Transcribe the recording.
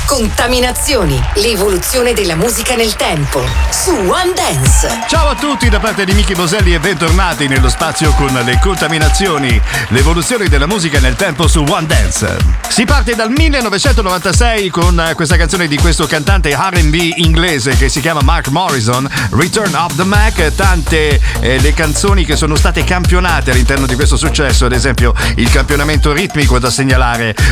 Contaminazioni, l'evoluzione della musica nel tempo. Su One Dance. Ciao a tutti da parte di Miki Boselli e bentornati nello spazio con le contaminazioni, l'evoluzione della musica nel tempo su One Dance. Si parte dal 1996 con questa canzone di questo cantante R&B inglese che si chiama Mark Morrison, Return of the Mac. Tante le canzoni che sono state campionate all'interno di questo successo, ad esempio il campionamento ritmico da segnalare